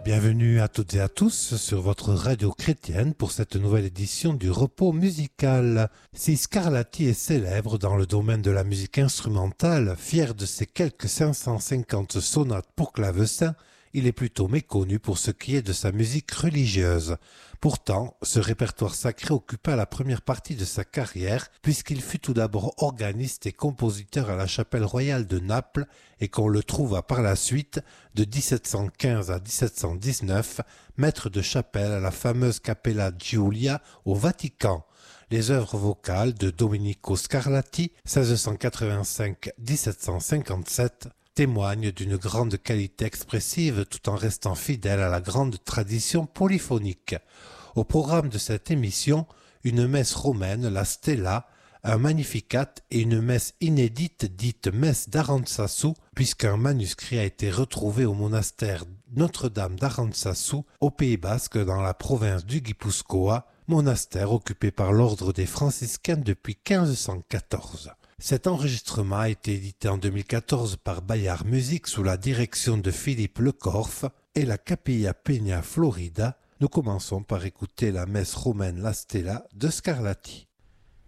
Bienvenue à toutes et à tous sur votre radio chrétienne pour cette nouvelle édition du repos musical. Si Scarlatti est célèbre dans le domaine de la musique instrumentale, fier de ses quelques 550 sonates pour clavecin, il est plutôt méconnu pour ce qui est de sa musique religieuse. Pourtant, ce répertoire sacré occupa la première partie de sa carrière puisqu'il fut tout d'abord organiste et compositeur à la chapelle royale de Naples et qu'on le trouva par la suite, de 1715 à 1719, maître de chapelle à la fameuse Cappella Giulia au Vatican. Les œuvres vocales de Domenico Scarlatti, 1685-1757, témoignent d'une grande qualité expressive tout en restant fidèle à la grande tradition polyphonique. Au programme de cette émission, une messe romaine, la Stella, un Magnificat et une messe inédite dite messe d'Arantzazu, puisqu'un manuscrit a été retrouvé au monastère Notre-Dame d'Arantzazu, au Pays Basque, dans la province du Guipuscoa, monastère occupé par l'ordre des franciscains depuis 1514. Cet enregistrement a été édité en 2014 par Bayard Music sous la direction de Philippe Lecorf et la Capilla Peña Florida. Nous commençons par écouter la messe romaine La Stella de Scarlatti.